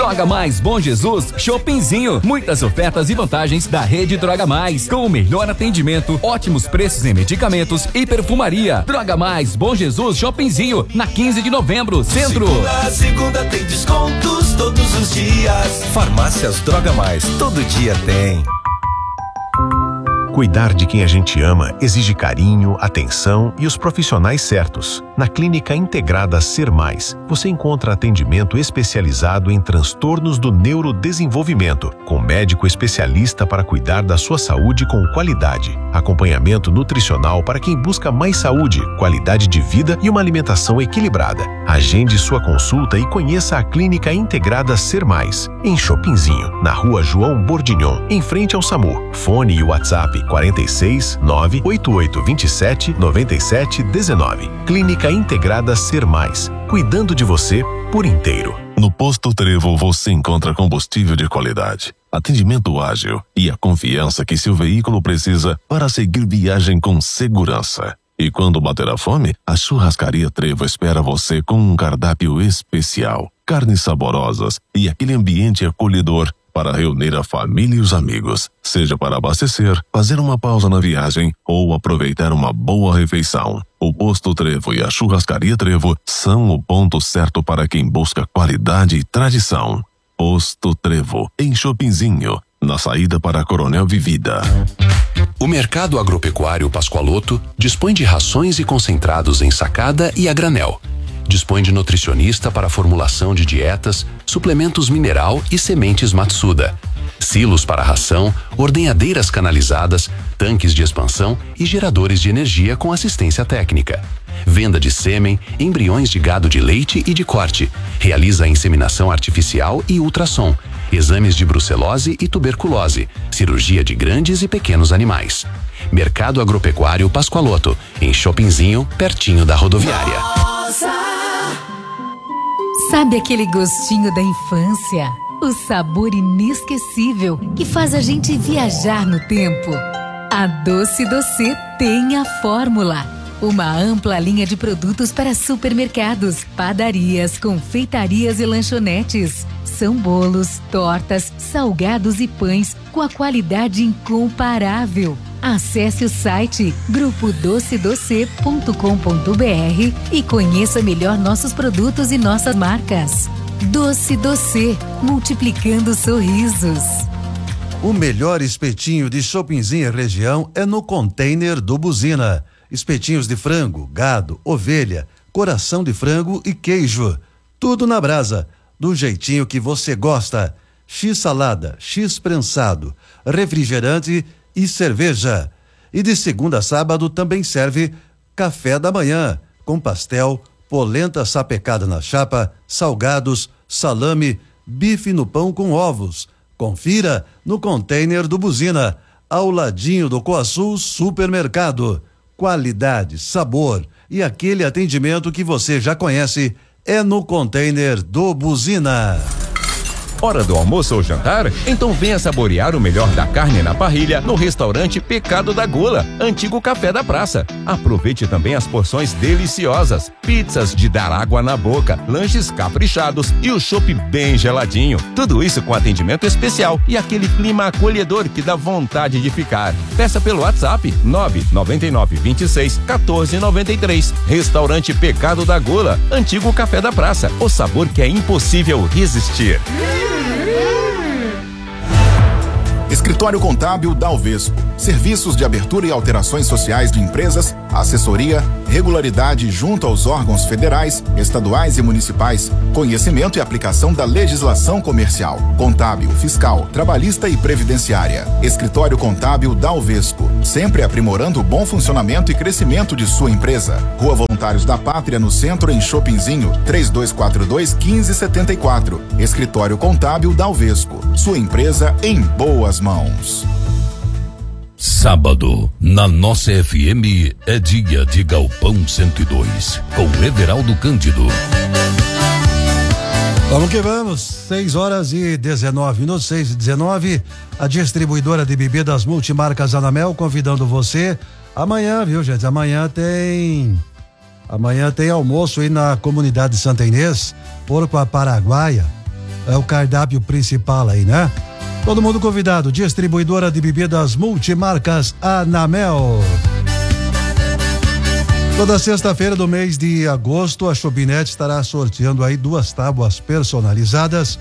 Droga Mais Bom Jesus, Shoppingzinho. Muitas ofertas e vantagens da rede Droga Mais, com o melhor atendimento, ótimos preços em medicamentos e perfumaria. Droga Mais Bom Jesus, Shoppingzinho, na 15 de novembro, Centro. Segunda tem descontos todos os dias. Farmácias Droga Mais, todo dia tem. Cuidar de quem a gente ama exige carinho, atenção e os profissionais certos. Na Clínica Integrada Ser Mais, você encontra atendimento especializado em transtornos do neurodesenvolvimento, com médico especialista para cuidar da sua saúde com qualidade. Acompanhamento nutricional para quem busca mais saúde, qualidade de vida e uma alimentação equilibrada. Agende sua consulta e conheça a Clínica Integrada Ser Mais, em Shoppingzinho, na Rua João Bordignon, em frente ao SAMU. Fone e WhatsApp 46 98827 9719. Clínica Integrada Ser Mais, cuidando de você por inteiro. No Posto Trevo você encontra combustível de qualidade, atendimento ágil e a confiança que seu veículo precisa para seguir viagem com segurança. E quando bater a fome, a Churrascaria Trevo espera você com um cardápio especial, carnes saborosas e aquele ambiente acolhedor para reunir a família e os amigos, seja para abastecer, fazer uma pausa na viagem ou aproveitar uma boa refeição. O Posto Trevo e a Churrascaria Trevo são o ponto certo para quem busca qualidade e tradição. Posto Trevo, em Shoppingzinho, na saída para Coronel Vivida. O Mercado Agropecuário Pascoaloto dispõe de rações e concentrados em sacada e a granel. Dispõe de nutricionista para formulação de dietas, suplementos mineral e sementes Matsuda. Silos para ração, ordenhadeiras canalizadas, tanques de expansão e geradores de energia com assistência técnica. Venda de sêmen, embriões de gado de leite e de corte. Realiza a inseminação artificial e ultrassom. Exames de brucelose e tuberculose. Cirurgia de grandes e pequenos animais. Mercado Agropecuário Pascoaloto, em Shoppingzinho, pertinho da rodoviária. Sabe aquele gostinho da infância? O sabor inesquecível que faz a gente viajar no tempo. A Doce Doce tem a fórmula. Uma ampla linha de produtos para supermercados, padarias, confeitarias e lanchonetes. São bolos, tortas, salgados e pães com a qualidade incomparável. Acesse o site grupodocedoce.com.br e conheça melhor nossos produtos e nossas marcas. Doce Doce, multiplicando sorrisos. O melhor espetinho de Shoppingzinho e região é no Container do Buzina. Espetinhos de frango, gado, ovelha, coração de frango e queijo. Tudo na brasa, do jeitinho que você gosta. X salada, X prensado, refrigerante e cerveja. E de segunda a sábado também serve café da manhã, com pastel, polenta sapecada na chapa, salgados, salame, bife no pão com ovos. Confira no Container do Buzina, ao ladinho do Coaçul Supermercado. Qualidade, sabor e aquele atendimento que você já conhece é no Container do Buzina. Hora do almoço ou jantar? Então venha saborear o melhor da carne na parrilha no restaurante Pecado da Gula, antigo Café da Praça. Aproveite também as porções deliciosas, pizzas de dar água na boca, lanches caprichados e o chopp bem geladinho. Tudo isso com atendimento especial e aquele clima acolhedor que dá vontade de ficar. Peça pelo WhatsApp 999261493. Restaurante Pecado da Gula, antigo Café da Praça. O sabor que é impossível resistir. Escritório Contábil Dalvesco. Serviços de abertura e alterações sociais de empresas, assessoria, regularidade junto aos órgãos federais, estaduais e municipais, conhecimento e aplicação da legislação comercial, contábil, fiscal, trabalhista e previdenciária. Escritório Contábil Dalvesco. Sempre aprimorando o bom funcionamento e crescimento de sua empresa. Rua Voluntários da Pátria, no centro, em Shoppingzinho, 3242-1574. Escritório Contábil Dalvesco. Sua empresa em boas mãos. Sábado, na nossa FM, é dia de Galpão 102, com Everaldo Cândido. Vamos que vamos, 6h19, 6h19, a distribuidora de bebidas multimarcas Anamel convidando você, amanhã, viu gente, amanhã tem almoço aí na comunidade Santa Inês, porco à paraguaia, é o cardápio principal aí, né? Todo mundo convidado. Distribuidora de bebidas multimarcas Anamel. Toda sexta-feira do mês de agosto, a Shopee.net estará sorteando aí 2 tábuas personalizadas,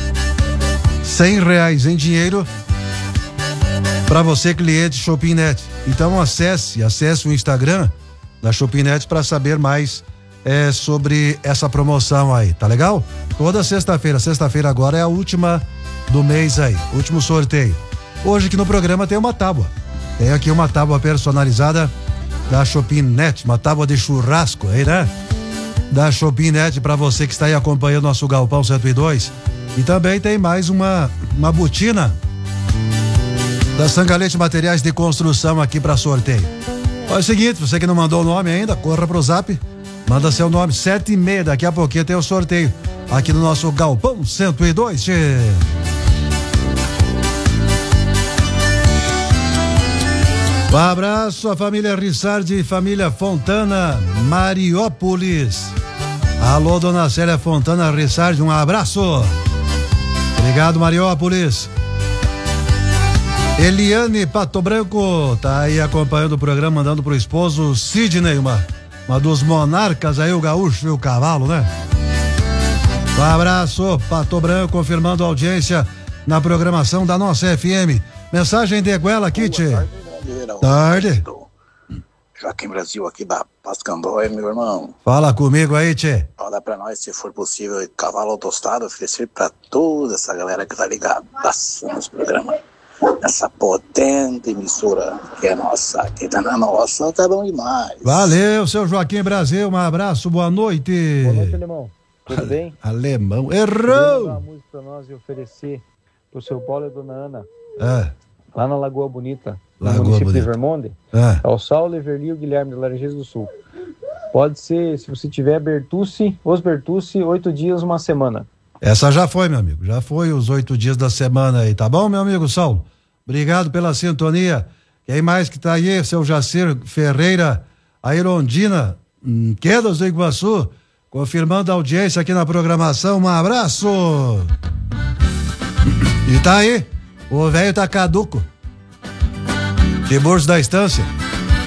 R$100 em dinheiro, para você, cliente Shopee.net. Então acesse o Instagram da Shopee.net para saber mais sobre essa promoção aí, tá legal? Toda sexta-feira agora é a última do mês aí, último sorteio. Hoje aqui no programa tem uma tábua. Tem aqui uma tábua personalizada da Shopee.net, uma tábua de churrasco aí, né? Da Shopee.net para você que está aí acompanhando nosso Galpão 102. E também tem mais uma botina da Sangalete Materiais de Construção aqui para sorteio. Olha o seguinte, você que não mandou o nome ainda, corra pro Zap, manda seu nome, 7h30, daqui a pouquinho tem o sorteio aqui no nosso Galpão 102, tchê. Um abraço à família Rissardi e família Fontana, Mariópolis. Alô, dona Célia Fontana Rissardi, um abraço. Obrigado, Mariópolis. Eliane Pato Branco tá aí acompanhando o programa, mandando pro esposo Sidney, uma dos monarcas aí, o gaúcho e o cavalo, né? Um abraço, Pato Branco, confirmando a audiência na programação da nossa FM. Mensagem de Guela aqui, tchê. Tarde. Joaquim Brasil aqui da Pascandóia, meu irmão. Fala comigo aí, tchê. Fala pra nós, se for possível, cavalo tostado, oferecer pra toda essa galera que tá ligada nos programas. Essa potente emissora que é nossa, que tá na nossa, tá bom demais. Valeu, seu Joaquim Brasil, um abraço, boa noite. Boa noite, alemão. Tudo bem? Alemão, errou! Uma música pra nós e oferecer pro seu Paulo e a dona Ana. Lá na Lagoa Bonita, no Lagoa município Bonita. de Vermonte. É o Saulo, Everli e o Guilherme de Laranjeiras do Sul. Pode ser, se você tiver os Bertucci, 8 dias, uma semana. Essa já foi, meu amigo, já foi os 8 dias da semana aí, tá bom, meu amigo Saulo? Obrigado pela sintonia. Quem mais que tá aí? Seu Jacir Ferreira, a Irondina, Quedas do Iguaçu, confirmando a audiência aqui na programação, um abraço. E tá aí, o velho tá caduco. Tiburcio da Estância.